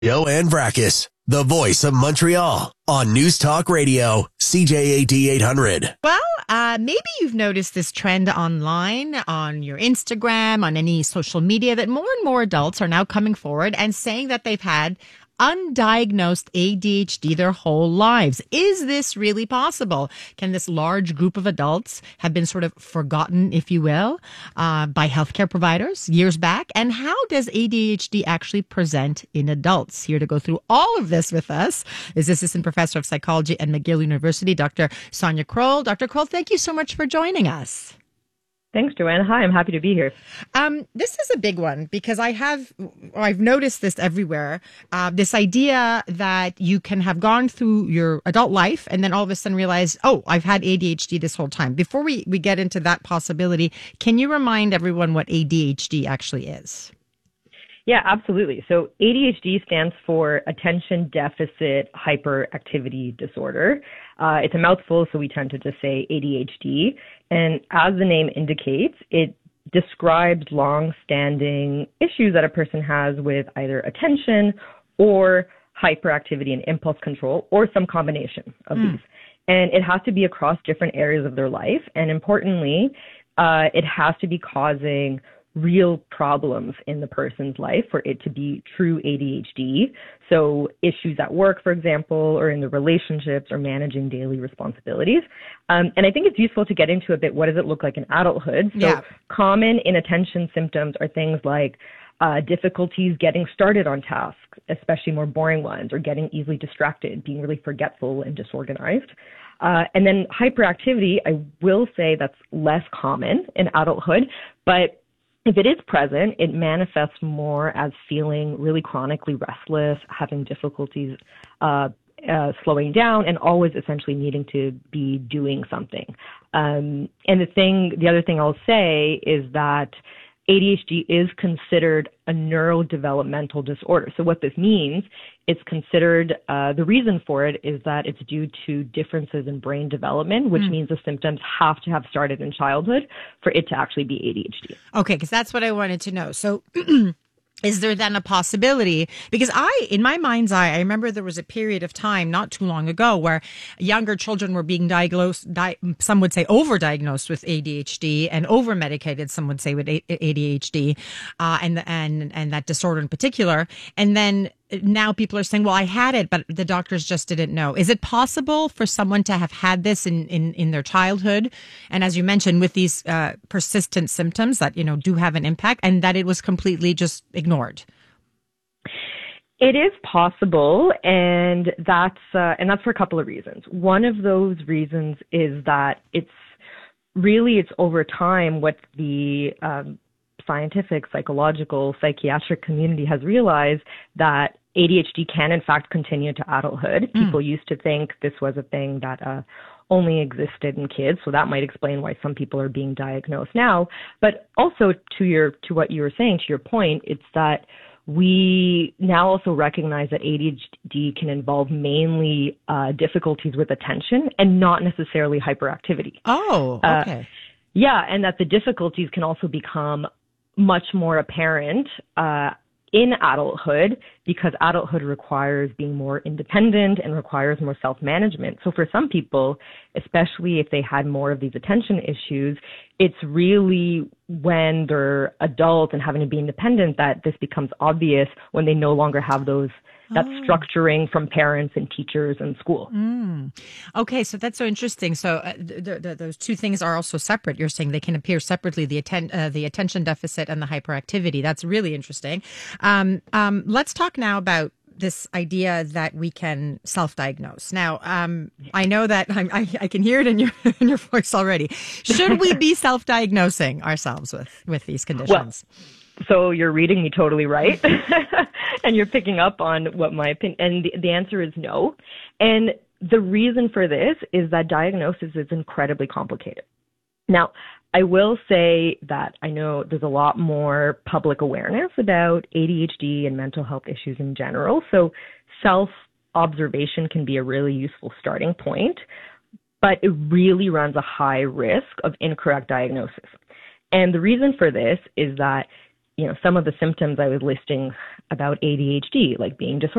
Joanne Vrackus, the voice of Montreal, on News Talk Radio, CJAD 800. Well, maybe you've noticed this trend online, on your Instagram, on any social media, that more and more adults are now coming forward and saying that they've had undiagnosed ADHD their whole lives. Is this really possible? Can this large group of adults have been sort of forgotten, if you will, by healthcare providers years back? And how does ADHD actually present in adults? Here to go through all of this with us is Assistant Professor of Psychology at McGill University, Dr. Sonia Kroll. Dr. Kroll, thank you so much for joining us. Thanks, Joanne. Hi, I'm happy to be here. This is a big one because I've noticed this everywhere. This idea that you can have gone through your adult life and then all of a sudden realize, oh, I've had ADHD this whole time. Before we get into that possibility, can you remind everyone what ADHD actually is? Yeah, absolutely. So ADHD stands for Attention Deficit Hyperactivity Disorder. It's a mouthful, so we tend to just say ADHD. And as the name indicates, it describes long-standing issues that a person has with either attention or hyperactivity and impulse control, or some combination of these. And it has to be across different areas of their life. And importantly, it has to be causing real problems in the person's life for it to be true ADHD. So issues at work, for example, or in the relationships or managing daily responsibilities. And I think it's useful to get into a bit, what does it look like in adulthood? So common inattention symptoms are things like difficulties getting started on tasks, especially more boring ones, or getting easily distracted, being really forgetful and disorganized. And then hyperactivity, I will say that's less common in adulthood, but if it is present, it manifests more as feeling really chronically restless, having difficulties slowing down, and always essentially needing to be doing something. And the other thing I'll say is that ADHD is considered a neurodevelopmental disorder. So what this means, it's considered, the reason for it is that it's due to differences in brain development, which means the symptoms have to have started in childhood for it to actually be ADHD. Okay, because that's what I wanted to know. So is there then a possibility? Because in my mind's eye, I remember there was a period of time not too long ago where younger children were being diagnosed, some would say overdiagnosed with ADHD and over-medicated, some would say with ADHD, and that disorder in particular. And then now people are saying, well, I had it, but the doctors just didn't know. Is it possible for someone to have had this in their childhood? And as you mentioned, with these persistent symptoms that, do have an impact, and that it was completely just ignored? It is possible, and that's for a couple of reasons. One of those reasons is that it's over time what the scientific, psychological, psychiatric community has realized, that ADHD can in fact continue to adulthood. People used to think this was a thing that only existed in kids, so that might explain why some people are being diagnosed now. But also to what you were saying, to your point, it's that we now also recognize that ADHD can involve mainly difficulties with attention and not necessarily hyperactivity. Oh, okay. And that the difficulties can also become much more apparent in adulthood, because adulthood requires being more independent and requires more self-management. So for some people, especially if they had more of these attention issues, it's really when they're adult and having to be independent that this becomes obvious, when they no longer have that structuring from parents and teachers and school. Okay, so that's so interesting. So those two things are also separate. You're saying they can appear separately, the attention deficit and the hyperactivity. That's really interesting. Let's talk now about this idea that we can self-diagnose. Now, I know that I can hear it in your voice already. Should we be self-diagnosing ourselves with these conditions? Well, so you're reading me totally right, and you're picking up on what my opinion, and the answer is no. And the reason for this is that diagnosis is incredibly complicated. Now, I will say that I know there's a lot more public awareness about ADHD and mental health issues in general, so self-observation can be a really useful starting point, but it really runs a high risk of incorrect diagnosis. And the reason for this is that some of the symptoms I was listing about ADHD, like being disorganized